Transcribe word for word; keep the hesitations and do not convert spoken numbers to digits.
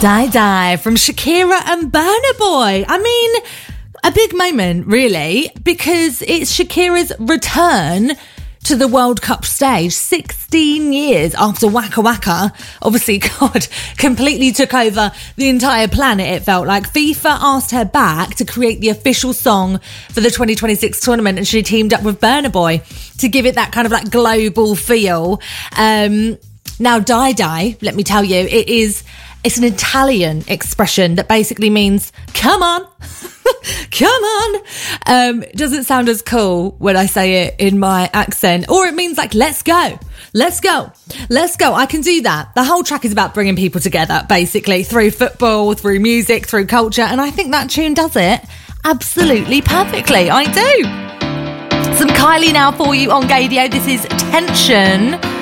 Die Die from Shakira and Burna Boy. I mean, a big moment, really, because it's Shakira's return to the World Cup stage sixteen years after Waka Waka. Obviously, God, completely took over the entire planet, it felt like. FIFA asked her back to create the official song for the twenty twenty-six tournament, and she teamed up with Burna Boy to give it that kind of like global feel. Um, now, Die Die, let me tell you, it is... It's an Italian expression that basically means, come on, come on. Um, it doesn't sound as cool when I say it in my accent. Or it means like, let's go, let's go, let's go. I can do that. The whole track is about bringing people together, basically, through football, through music, through culture. And I think that tune does it absolutely perfectly. I do. Some Kylie now for you on Gaydio. This is Tension.